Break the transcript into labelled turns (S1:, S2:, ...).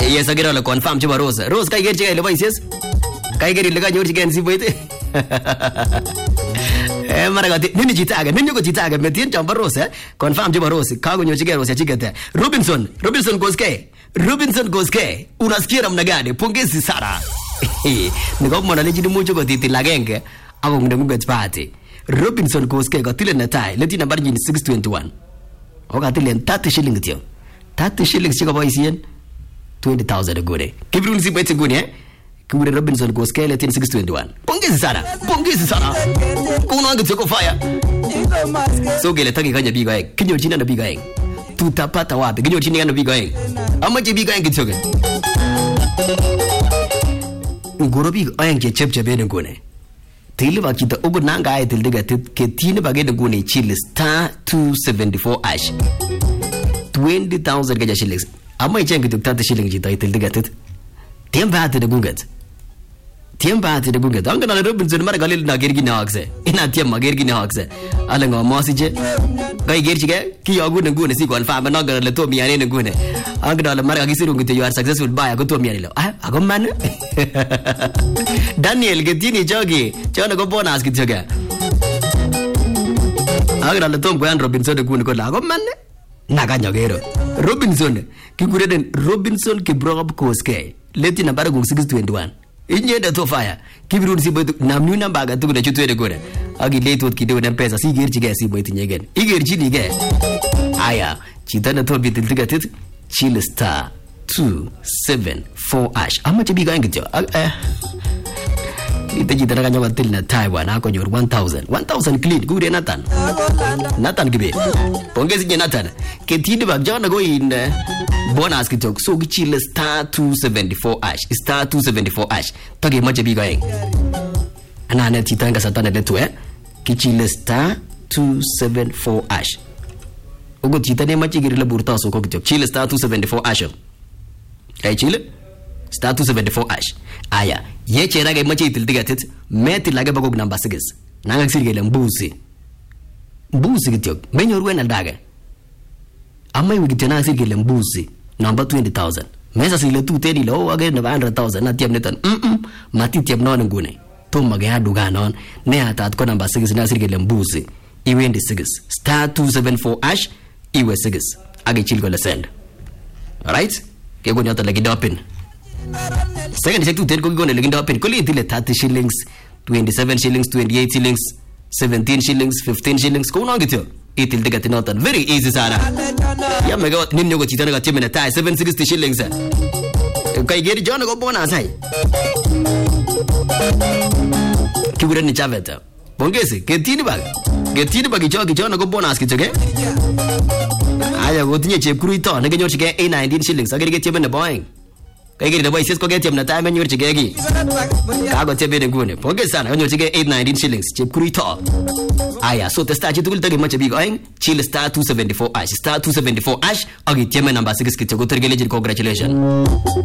S1: Yes, agere ole confirm chebo Rose. Rose kai gerchi kai le boises. Kai geri le kanyorchi gen siboit. Maragati nini jitaga nini ko jitaga metien chamba Rose confirm chebo Rose kagonyorchi gen Rose chikete. Robinson Goske unasikia namna gani? Pongezi sana. Niko mwana leji mucho ko titi lagenge ako ngunget party. Robinson Goske katile netai leti nambari 621. Okatile 30 shillings tio. 30 shillings chiko boisien 20,000 gure. Kibrun si bete gune Kure Robinson Goske leti 621. Pongezi sana. Kuna wangu tiko fire. So gele taki kanya biga ek. Kinyo chini na biga ek. Tutapata wapi? Kinyo chini na biga ek. Ama je biga ek kitsoge. Ngoro biga ek chepche bene gune. Tili ba kita ugo nanga ay tilde gatit ke tini ba gede gune chili star 274 ash. 20,000 gaja shillings. Ama ichengi tuk 30 shillings jita tilde gatit. Tiemba ati de gungat. Anga na Robinson mara galil na gergi na akse. Ina tiemma gergi na akse. Alenga mosije. Gai gergi ke ki yogu na gune si confirm na gara le to miane na gune. Anga na mara gisiru ngite you are successful buy ko to miane lo. Ago man. Daniel getini jogi. Chona go bonus kitsoga. Anga na to gwan Robinson de gune ko la ago man. Naga gero. Robinson kigureden Robinson Kibrob Koske. Leti nambara 621. Inyenda to fire. Kibirun si boy namnu namba ga tu na chutu de gore. Agi letot kido na pesa si gerchi ga si boy tinyegen. Igerchi ni ga. Aya, chitana to bitil tigatit chill star 274 ash. Ama chibi ga ngityo. Ita jitana kanya watil na Taiwan ako nyor 1000 clean gure Nathan gibe. Pongezi nye Nathan. Ketini ba jana go in bonus kitok so gichile star 274 ash tage maje biga eng anane titanga satana letu kichile star 274 ash ugo titane maje girila burta so ko kitok chile star 274 ash chile star 274 ash aya yeche raga maje tildigatit meti laga bagog number 6 nanga sirgele mbuzi kitok menyorwe na daga amma wigitana sirgele mbuzi number 20,000. Mesa sile tu tedi lo again na 100,000 na tiam netan. Mati tiam non ngune. To magaya duga non. Ne atat ko number 6 na sirgele mbuzi. Iwendi 6. Star 274 ash iwe 6. Age chilgo le send. Alright? Ke go nyota lagi dopin. Second check tu tedi ko gone lagi dopin. Ko li tile 30 shillings, 27 shillings, 28 shillings, 17 shillings, 15 shillings. Ko no gityo. Itil tiga tinotan very easy sana. Ya mega ninyo go chitana ga chimena tai 760 shillings. Kai geri jona go bonus hai. Kibura ni chaveta. Pongezi ketini bag jona go bonus kichoge. Aya go tinye chepkuru ito ne genyor chige 19 shillings. Agere ge chimena boy. Kai geri boy sis ko ge chimena tai menyor chige gi. Ka go chebe ngune. Pongezi sana genyor chige 19 shillings chepkuru ito. Aya so testa chitukul tagi mache big oing chill star 274 ash agi tieme number 6 kichogo tergele congratulations.